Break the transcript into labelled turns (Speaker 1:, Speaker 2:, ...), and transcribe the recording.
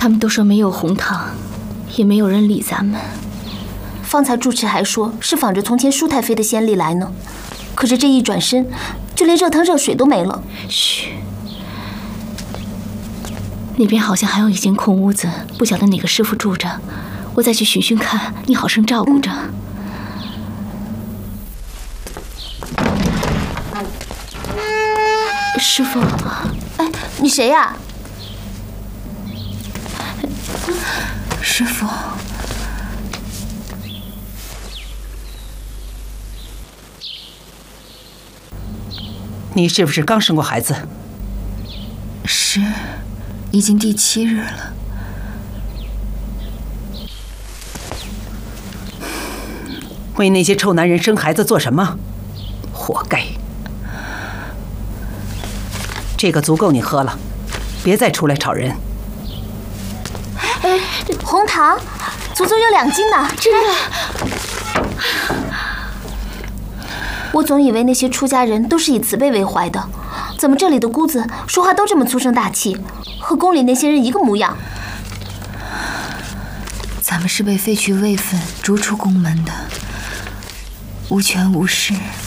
Speaker 1: 他们都说没有红糖，也没有人理咱们。
Speaker 2: 方才住持还说是仿着从前舒太妃的先例来呢，可是这一转身，就连热汤热水都没了。
Speaker 1: 嘘，那边好像还有一间空屋子，不晓得哪个师傅住着，我再去寻寻看，你好生照顾着。师傅，
Speaker 2: 哎，你谁呀？
Speaker 3: 师傅，
Speaker 4: 你是不是刚生过孩子？
Speaker 3: 是，已经第7日了。
Speaker 4: 为那些臭男人生孩子做什么？活该！这个足够你喝了，别再出来吵人。
Speaker 2: 哎，红糖，足足有2斤呢！
Speaker 1: 真的。
Speaker 2: 我总以为那些出家人都是以慈悲为怀的，怎么这里的姑子说话都这么粗声大气，和宫里那些人一个模样？
Speaker 3: 咱们是被废去位分、逐出宫门的，无权无势。